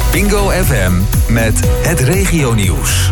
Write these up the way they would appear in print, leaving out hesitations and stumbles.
Bingo FM met het regionieuws.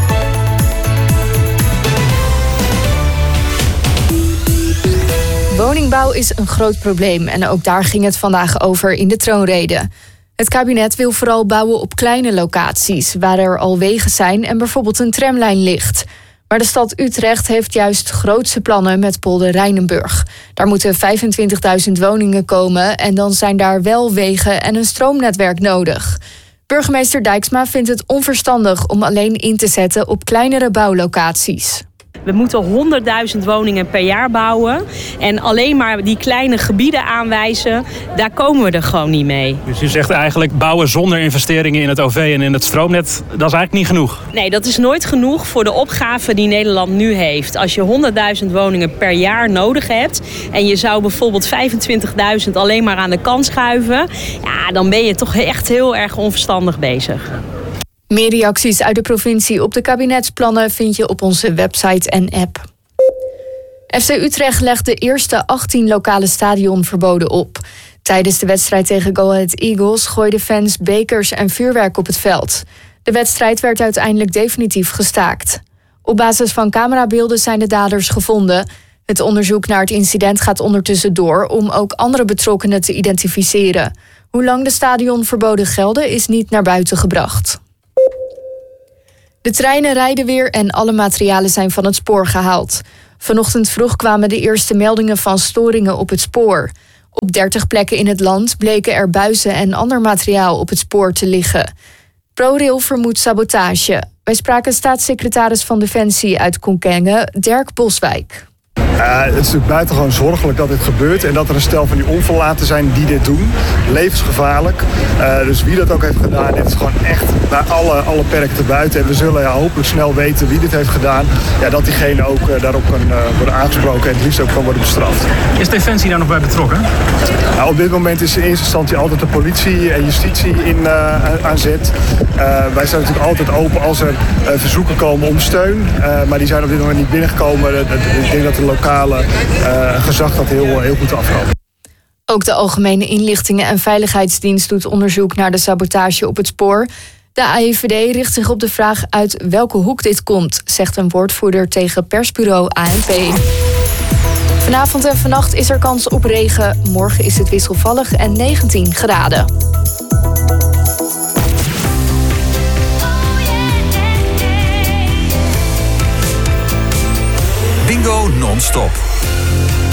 Woningbouw is een groot probleem en ook daar ging het vandaag over in de troonrede. Het kabinet wil vooral bouwen op kleine locaties, waar er al wegen zijn en bijvoorbeeld een tramlijn ligt. Maar de stad Utrecht heeft juist grootse plannen met Polder Rijnenburg. Daar moeten 25.000 woningen komen en dan zijn daar wel wegen en een stroomnetwerk nodig. Burgemeester Dijksma vindt het onverstandig om alleen in te zetten op kleinere bouwlocaties. We moeten 100.000 woningen per jaar bouwen. En alleen maar die kleine gebieden aanwijzen, daar komen we er gewoon niet mee. Dus u zegt eigenlijk bouwen zonder investeringen in het OV en in het stroomnet, dat is eigenlijk niet genoeg? Nee, dat is nooit genoeg voor de opgave die Nederland nu heeft. Als je 100.000 woningen per jaar nodig hebt en je zou bijvoorbeeld 25.000 alleen maar aan de kant schuiven, ja, dan ben je toch echt heel erg onverstandig bezig. Meer reacties uit de provincie op de kabinetsplannen vind je op onze website en app. FC Utrecht legt de eerste 18 lokale stadionverboden op. Tijdens de wedstrijd tegen Go Ahead Eagles gooiden fans bekers en vuurwerk op het veld. De wedstrijd werd uiteindelijk definitief gestaakt. Op basis van camerabeelden zijn de daders gevonden. Het onderzoek naar het incident gaat ondertussen door om ook andere betrokkenen te identificeren. Hoe lang de stadionverboden gelden is niet naar buiten gebracht. De treinen rijden weer en alle materialen zijn van het spoor gehaald. Vanochtend vroeg kwamen de eerste meldingen van storingen op het spoor. Op 30 plekken in het land bleken er buizen en ander materiaal op het spoor te liggen. ProRail vermoedt sabotage. Wij spraken staatssecretaris van Defensie uit Kockengen, Dirk Boswijk. Het is natuurlijk buitengewoon zorgelijk dat dit gebeurt en dat er een stel van die onverlaten zijn die dit doen. Levensgevaarlijk. Dus wie dat ook heeft gedaan, dit is gewoon echt naar alle perken te buiten. En we zullen hopelijk snel weten wie dit heeft gedaan. Ja, dat diegene ook daarop kan worden aangesproken en het liefst ook kan worden bestraft. Is Defensie daar nog bij betrokken? Nou, op dit moment is in eerste instantie altijd de politie en justitie aan zet. Wij zijn natuurlijk altijd open als er verzoeken komen om steun. Maar die zijn op dit moment niet binnengekomen. Ik denk dat de lokale gezag dat heel goed afkomt. Ook de Algemene Inlichtingen en Veiligheidsdienst doet onderzoek naar de sabotage op het spoor. De AIVD richt zich op de vraag uit welke hoek dit komt, zegt een woordvoerder tegen persbureau ANP. Vanavond en vannacht is er kans op regen. Morgen is het wisselvallig en 19 graden. Bingo non-stop.